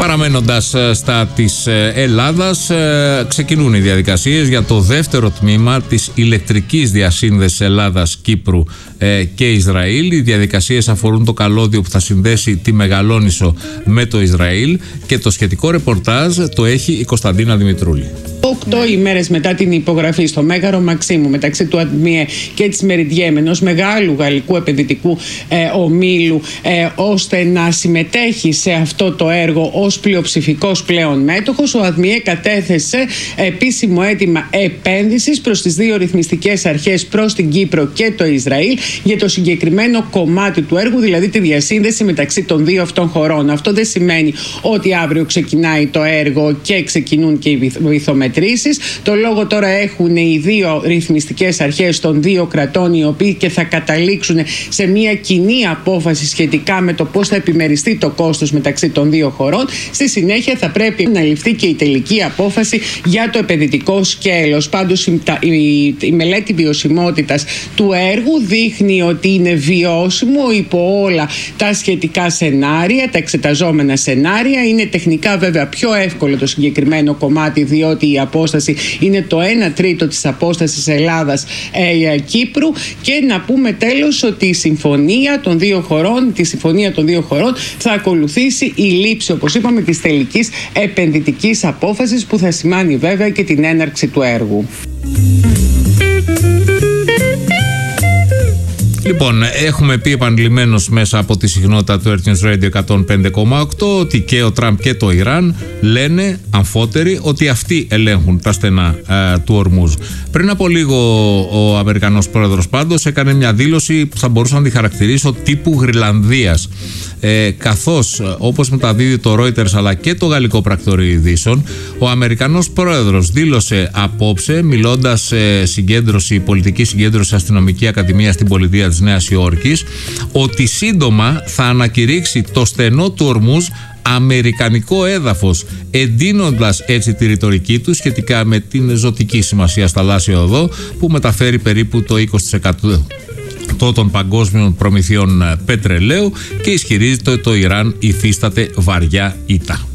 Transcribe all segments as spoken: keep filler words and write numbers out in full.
Παραμένοντας στα της Ελλάδας, ξεκινούν οι διαδικασίες για το δεύτερο τμήμα της ηλεκτρικής διασύνδεσης Ελλάδας, Κύπρου και Ισραήλ. Οι διαδικασίες αφορούν το καλώδιο που θα συνδέσει τη Μεγαλόνισσο με το Ισραήλ και το σχετικό ρεπορτάζ το έχει η Κωνσταντίνα Δημητρούλη. Οκτώ ημέρες μετά την υπογραφή στο Μέγαρο Μαξίμου μεταξύ του ΑΔΜΙΕ και της Μεριντιέμ, ενός μεγάλου γαλλικού επενδυτικού ε, ομίλου, ε, ώστε να συμμετέχει σε αυτό το έργο ως πλειοψηφικός πλέον μέτοχος, ο ΑΔΜΙΕ κατέθεσε επίσημο αίτημα επένδυσης προς τις δύο ρυθμιστικές αρχές, προς την Κύπρο και το Ισραήλ, για το συγκεκριμένο κομμάτι του έργου, δηλαδή τη διασύνδεση μεταξύ των δύο αυτών χωρών. Αυτό δεν σημαίνει ότι αύριο ξεκινάει το έργο και ξεκινούν και οι βυθομετρήσεις. Το λόγο τώρα έχουν οι δύο ρυθμιστικές αρχές των δύο κρατών, οι οποίοι και θα καταλήξουν σε μια κοινή απόφαση σχετικά με το πώς θα επιμεριστεί το κόστος μεταξύ των δύο χωρών. Στη συνέχεια θα πρέπει να ληφθεί και η τελική απόφαση για το επενδυτικό σκέλος. Πάντως η, η, η μελέτη βιωσιμότητας του έργου δείχνει ότι είναι βιώσιμο υπό όλα τα σχετικά σενάρια, τα εξεταζόμενα σενάρια. Είναι τεχνικά βέβαια πιο εύκολο το συγκεκριμένο κομμάτι, διότι η απόσταση είναι το ένα τρίτο της απόστασης Ελλάδας-Κύπρου. Και να πούμε τέλος ότι η συμφωνία των δύο χωρών, τη συμφωνία των δύο χωρών θα ακολουθήσει η λήψη, όπως είπαμε, της τελικής επενδυτικής απόφασης, που θα σημάνει βέβαια και την έναρξη του έργου. Λοιπόν, έχουμε πει επανειλημμένως μέσα από τη συχνότητα του Earth News Radio εκατόν πέντε κόμμα οκτώ ότι και ο Τραμπ και το Ιράν λένε αμφότεροι ότι αυτοί ελέγχουν τα στενά ε, του Ορμούζ. Πριν από λίγο ο Αμερικανός πρόεδρος πάντως έκανε μια δήλωση που θα μπορούσα να τη χαρακτηρίσω τύπου Γρυλανδίας. Ε, καθώς, όπως μεταδίδει το Reuters αλλά και το γαλλικό πρακτορείο ειδήσεων, ο Αμερικανός πρόεδρος δήλωσε απόψε, μιλώντας σε συγκέντρωση, πολιτική συγκέντρωση Αστυνομική Ακαδημία στην πολιτεία της Νέας Υόρκης, ότι σύντομα θα ανακηρύξει το στενό του Ορμούζ αμερικανικό έδαφος, εντείνοντας έτσι τη ρητορική του σχετικά με την ζωτική σημασία στα θαλάσσια οδό, που μεταφέρει περίπου το είκοσι τοις εκατό των παγκόσμιων προμηθειών πετρελαίου, και ισχυρίζεται ότι το Ιράν υφίσταται βαριά ήττα.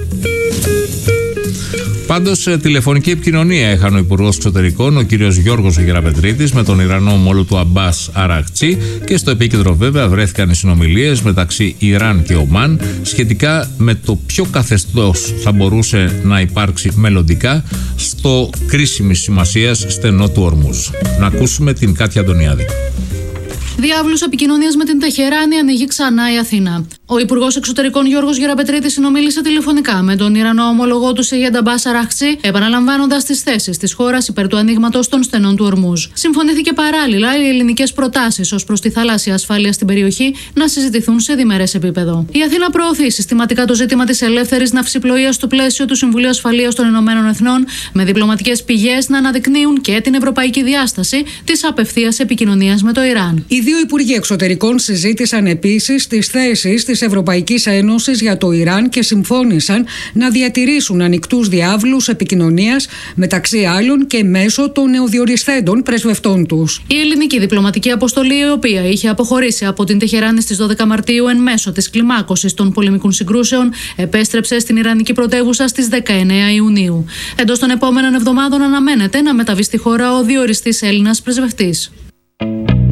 Πάντως, τηλεφωνική επικοινωνία είχαν ο Υπουργός Εξωτερικών, ο κύριος Γιώργος Γεραπετρίτης, με τον Ιρανό ομόλογο του Αμπάς Αρακτσί, και στο επίκεντρο βέβαια βρέθηκαν οι συνομιλίες μεταξύ Ιράν και Ομάν σχετικά με το ποιο καθεστώς θα μπορούσε να υπάρξει μελλοντικά στο κρίσιμης σημασίας στενό του Ορμούζ. Να ακούσουμε την Κάτια Αντωνιάδη. Διάβλους επικοινωνίας με την Τεχεράνη ανοίγει ξανά η Αθήνα. Ο Υπουργός Εξωτερικών Γιώργος Γεραπετρίτης συνομίλησε τηλεφωνικά με τον Ιρανό ομολογό του Σεγέντ Αμπάς Αρακτσί, επαναλαμβάνοντας τις θέσεις της χώρας υπέρ του ανοίγματος των στενών του Ορμούζ. Συμφωνήθηκε παράλληλα οι ελληνικές προτάσεις ως προς τη θαλάσσια ασφάλεια στην περιοχή να συζητηθούν σε διμερές επίπεδο. Η Αθήνα προωθεί συστηματικά το ζήτημα της ελεύθερης ναυσιπλοείας στο πλαίσιο του Συμβουλίου Ασφαλείας των Ηνωμένων Εθνών, με διπλωματικές πηγές να αναδεικνύουν και την ευρωπαϊκή διάσταση της απευθείας επικοινωνίας με το Ιράν. Οι δύο Υπουργοί Εξωτερικών συζήτησαν επίσης τις θέσεις της Ευρωπαϊκής Ένωσης για το Ιράν και συμφώνησαν να διατηρήσουν ανοιχτούς διάβλους επικοινωνίας, μεταξύ άλλων και μέσω των νεοδιοριστέντων πρεσβευτών τους. Η ελληνική διπλωματική αποστολή, η οποία είχε αποχωρήσει από την Τεχεράνη στις δώδεκα Μαρτίου εν μέσω της κλιμάκωσης των πολεμικών συγκρούσεων, επέστρεψε στην Ιρανική πρωτεύουσα στις δεκαεννέα Ιουνίου. Εντός των επόμενων εβδομάδων αναμένεται να μεταβεί στη χώρα ο διοριστής Έλληνας πρεσβευτής.